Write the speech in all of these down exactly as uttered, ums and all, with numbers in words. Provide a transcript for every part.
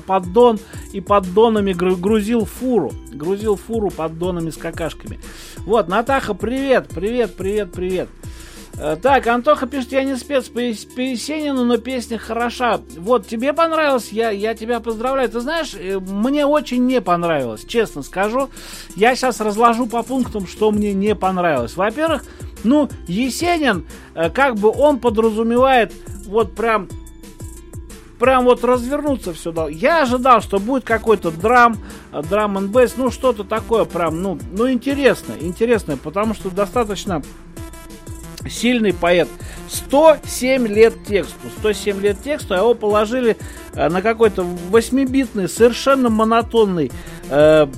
поддон и поддонами грузил фуру. Грузил фуру поддонами с какашками. Вот, Натаха, привет, привет, привет, привет. Так, Антоха пишет, я не спец по, по Есенину, но песня хороша. Вот, тебе понравилось, я, я тебя поздравляю. Ты знаешь, мне очень не понравилось, честно скажу. Я сейчас разложу по пунктам, что мне не понравилось. Во-первых, ну, Есенин, как бы он подразумевает вот прям... Прям вот развернуться все дал. Я ожидал, что будет какой-то драм, драм энд бейс, ну что-то такое прям, ну, ну интересное, интересное, потому что достаточно сильный поэт. сто семь лет тексту, сто семь лет тексту, а его положили на какой-то восьмибитный, совершенно монотонный, э,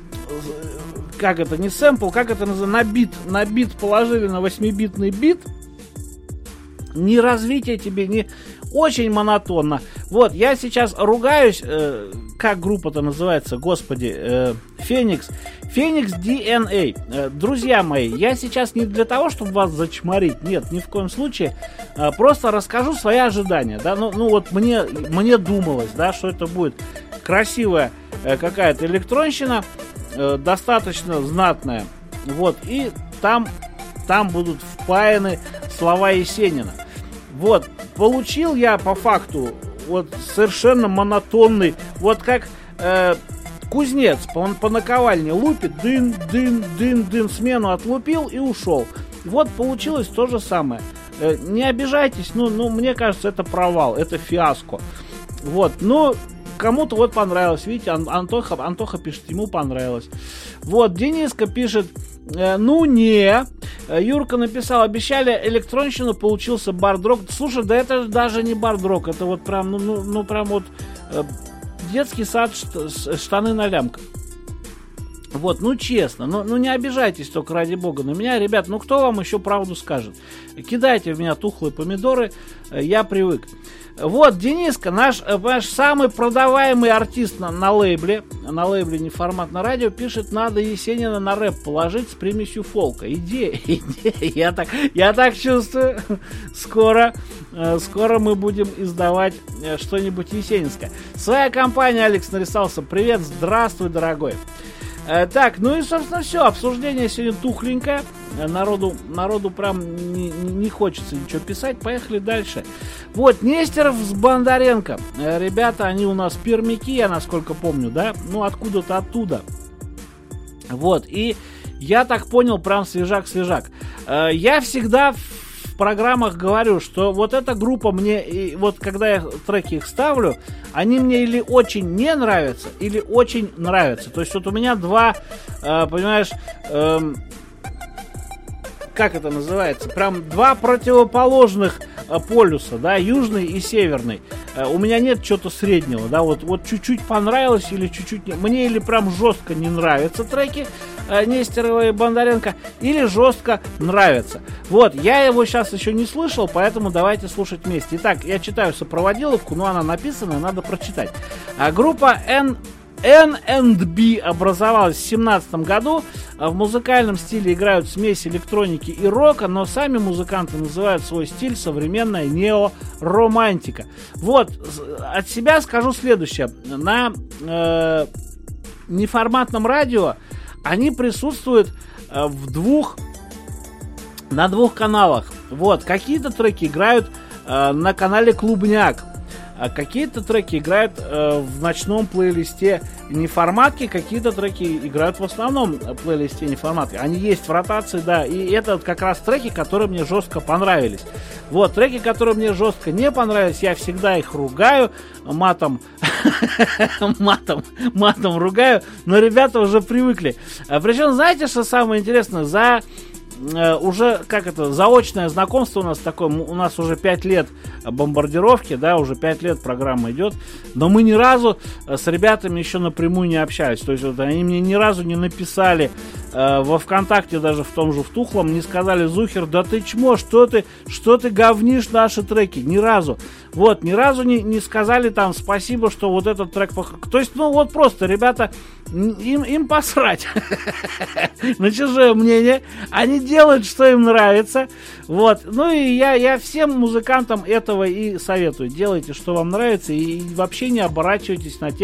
как это, не сэмпл, как это называется, на бит, на бит положили на восьмибитный бит. Ни развития тебе, ни... Очень монотонно. Вот, я сейчас ругаюсь, э, как группа-то называется, господи, э, Феникс. Феникс ди эн эй. Э, друзья мои, я сейчас не для того, чтобы вас зачморить, нет, ни в коем случае. Э, просто расскажу свои ожидания, да, ну, ну вот мне, мне думалось, да, что это будет красивая э, какая-то электронщина, э, достаточно знатная, вот, и там, там будут впаяны слова Есенина. Вот, получил я по факту вот совершенно монотонный, вот как э, кузнец, он по наковальне лупит, дын, дын, дын, дын, смену отлупил и ушел. Вот получилось то же самое. Э, не обижайтесь, ну, ну, мне кажется, это провал, это фиаско. Вот, ну, кому-то вот понравилось, видите, Ан- Антоха, Антоха пишет, ему понравилось. Вот, Дениска пишет, э, ну не... Юрка написал, обещали электронщину, получился бард-рок. Слушай, да это даже не бард-рок, это вот прям, ну, ну, ну прям вот э, детский сад, штаны на лямках. Вот, ну честно, ну, ну не обижайтесь только ради бога на меня, ребят, ну кто вам еще правду скажет? Кидайте в меня тухлые помидоры, я привык. Вот, Дениска, наш, наш самый продаваемый артист на, на лейбле, на лейбле Неформатное радио, пишет, надо Есенина на рэп положить с примесью фолка. Идея, идея, я так, я так чувствую, скоро, скоро мы будем издавать что-нибудь есенинское. Своя компания, Алекс нарисовался, привет, здравствуй, дорогой. Так, ну и, собственно, все. Обсуждение сегодня тухленькое. Народу, народу прям не, не хочется ничего писать. Поехали дальше. Вот, Нестеров с Бондаренко. Ребята, они у нас пермяки, я насколько помню, да? Ну, откуда-то оттуда. Вот, и я так понял, прям свежак-свежак. Я всегда в программах говорю, что вот эта группа мне, и вот когда я треки их ставлю, они мне или очень не нравятся, или очень нравятся. То есть вот у меня два, э, понимаешь, э, как это называется, прям два противоположных э, полюса, да, южный и северный. Э, у меня нет чего-то среднего, да, вот, вот чуть-чуть понравилось или чуть-чуть не. Мне или прям жестко не нравятся треки э, Нестерова и Бондаренко, или жестко нравятся. Вот, я его сейчас еще не слышал, поэтому давайте слушать вместе. Итак, я читаю сопроводиловку, но она написана, надо прочитать. А группа N эн энд би образовалась в семнадцатом году. В музыкальном стиле играют смесь электроники и рока, но сами музыканты называют свой стиль современная неоромантика. Вот, от себя скажу следующее. На э, неформатном радио они присутствуют э, в двух, на двух каналах. Вот, какие-то треки играют э, на канале Клубняк. А какие-то треки играют э, в ночном плейлисте Неформатки, какие-то треки играют в основном плейлисте Неформатки. Они есть в ротации, да, и это вот как раз треки, которые мне жестко понравились. Вот, треки, которые мне жестко не понравились, я всегда их ругаю, матом, матом, матом ругаю, но ребята уже привыкли. Причем, знаете, что самое интересное, за... уже, как это, заочное знакомство у нас такое, у нас уже пять лет бомбардировки, да, уже пять лет программа идет, но мы ни разу с ребятами еще напрямую не общались, то есть вот они мне ни разу не написали э, во ВКонтакте, даже в том же в Тухлом, не сказали: Зухер, да ты чмо, что ты, что ты говнишь наши треки, ни разу. Вот, ни разу не, не сказали там спасибо, что вот этот трек... То есть, ну вот просто, ребята, им, им посрать на чужое мнение. Они делают, что им нравится. Вот. Ну и я, я всем музыкантам этого и советую. Делайте, что вам нравится, и вообще не оборачивайтесь на те,